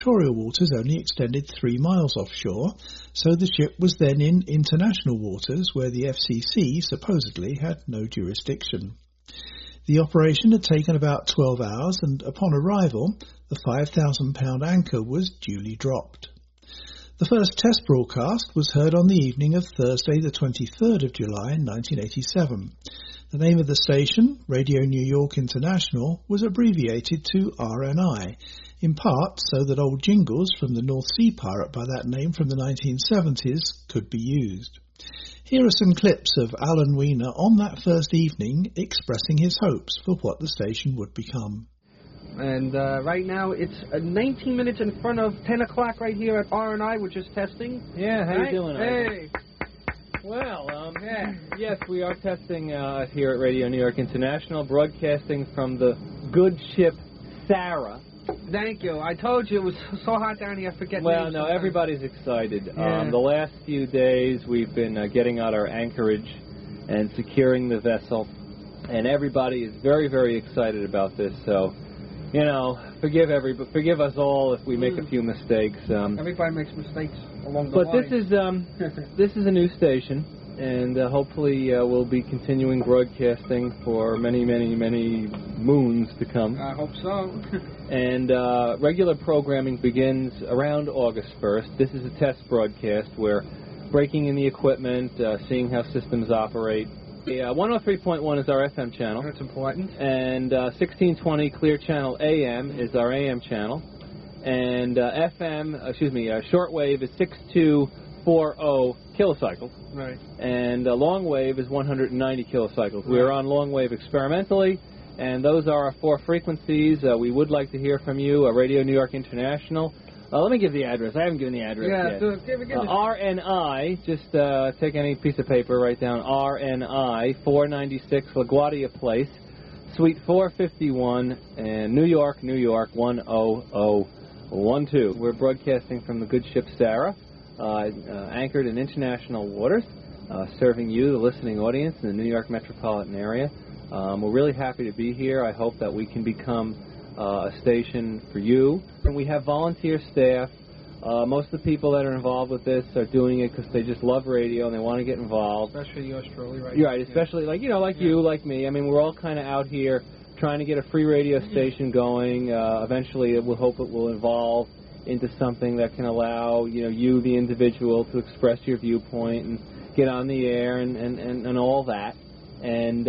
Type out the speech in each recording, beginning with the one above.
territorial waters only extended 3 miles offshore, so the ship was then in international waters where the FCC supposedly had no jurisdiction. The operation had taken about 12 hours, and upon arrival, the £5,000 anchor was duly dropped. The first test broadcast was heard on the evening of Thursday the 23rd of July 1987. The name of the station, Radio New York International, was abbreviated to RNI, in part so that old jingles from the North Sea pirate by that name from the 1970s could be used. Here are some clips of Alan Weiner on that first evening expressing his hopes for what the station would become. And right now it's 19 minutes in front of 10 o'clock right here at RNI. We're just testing. Yeah, how you doing? Hey. Well, yes, we are testing here at Radio New York International, broadcasting from the good ship Sarah. Thank you. I told you it was so hot down here. I forget. Well, no, everybody's excited. Yeah. The last few days we've been getting out our anchorage and securing the vessel, and everybody is very, very excited about this. So, you know, forgive us all if we make a few mistakes. Everybody makes mistakes along the line. But this is a new station, and hopefully we'll be continuing broadcasting for many, many, many moons to come. I hope so. And regular programming begins around August 1st. This is a test broadcast. We're breaking in the equipment, seeing how systems operate. 103.1 is our FM channel. That's important. And 1620 Clear Channel AM is our AM channel. And shortwave is 6240 kilocycles. Right. And longwave is 190 kilocycles. Right. We're on longwave experimentally, and those are our 4 frequencies. We would like to hear from you. Radio New York International. Let me give the address. I haven't given the address yet. Give RNI, just take any piece of paper, write down RNI, 496 LaGuardia Place, Suite 451, and New York, 10012. We're broadcasting from the good ship Sarah, anchored in international waters, serving you, the listening audience, in the New York metropolitan area. We're really happy to be here. I hope that we can become a station for you. And we have volunteer staff. Most of the people that are involved with this are doing it because they just love radio and they want to get involved. Especially yours truly, right? You're right, especially like you, like me. I mean, we're all kind of out here trying to get a free radio station going. Eventually, we'll hope it will evolve into something that can allow, you, the individual, to express your viewpoint and get on the air and all that. And,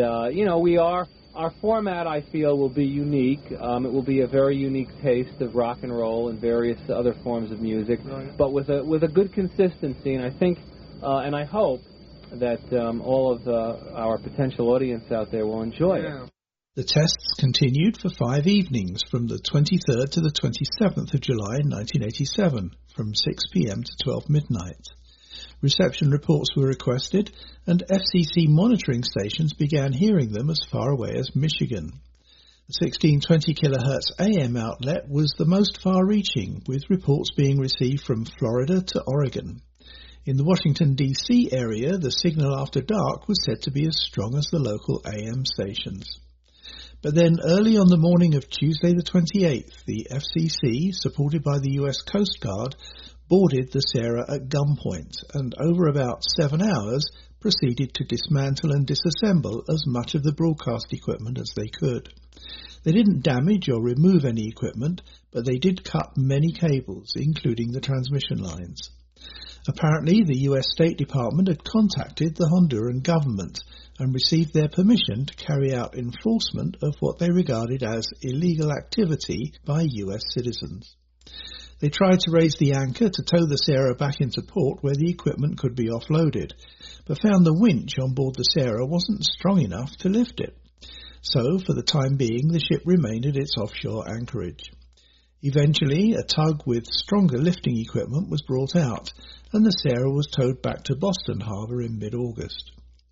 our format, I feel, will be unique. It will be a very unique taste of rock and roll and various other forms of music, but with a good consistency. And I think, and I hope that all of our potential audience out there will enjoy it. The tests continued for 5 evenings from the 23rd to the 27th of July 1987, from 6 p.m. to 12 midnight. Reception reports were requested, and FCC monitoring stations began hearing them as far away as Michigan. The 1620 kHz AM outlet was the most far-reaching, with reports being received from Florida to Oregon. In the Washington, D.C. area, the signal after dark was said to be as strong as the local AM stations. But then, early on the morning of Tuesday the 28th, the FCC, supported by the U.S. Coast Guard, boarded the Sarah at gunpoint and over about 7 hours proceeded to dismantle and disassemble as much of the broadcast equipment as they could. They didn't damage or remove any equipment, but they did cut many cables, including the transmission lines. Apparently, the U.S. State Department had contacted the Honduran government and received their permission to carry out enforcement of what they regarded as illegal activity by U.S. citizens. They tried to raise the anchor to tow the Sarah back into port where the equipment could be offloaded, but found the winch on board the Sarah wasn't strong enough to lift it. So, for the time being, the ship remained at its offshore anchorage. Eventually, a tug with stronger lifting equipment was brought out, and the Sarah was towed back to Boston Harbor in mid-August.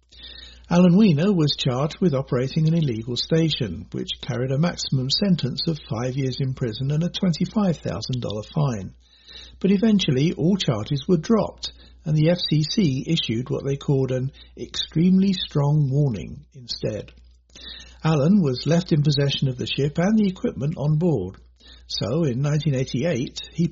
Alan Weiner was charged with operating an illegal station, which carried a maximum sentence of 5 years in prison and a $25,000 fine. But eventually all charges were dropped, and the FCC issued what they called an extremely strong warning instead. Alan was left in possession of the ship and the equipment on board. So in 1988 he